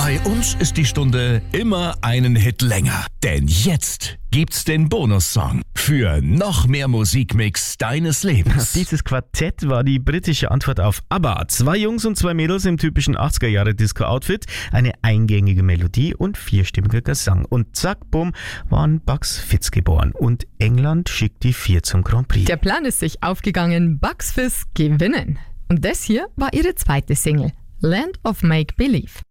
Bei uns ist die Stunde immer einen Hit länger. Denn jetzt gibt's den Bonussong für noch mehr Musikmix deines Lebens. Dieses Quartett war die britische Antwort auf ABBA. 2 Jungs und 2 Mädels im typischen 80er-Jahre-Disco-Outfit, eine eingängige Melodie und 4-stimmiger Gesang. Und zack, bumm, waren Bucks Fizz geboren. Und England schickt die 4 zum Grand Prix. Der Plan ist sich aufgegangen, Bucks Fizz gewinnen. Und das hier war ihre zweite Single, Land of Make Believe.